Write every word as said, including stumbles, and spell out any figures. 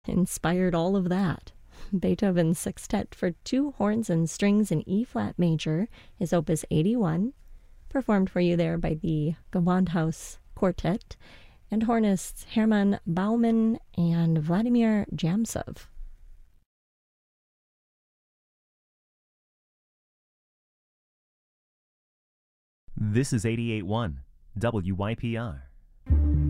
inspired all of that. Beethoven's Sextet for Two Horns and Strings in E flat major is Opus eighty-one, performed for you there by the Gewandhaus Quartet and hornists Hermann Baumann and Vladimir Jamsov. This is eighty-eight point one W Y P R.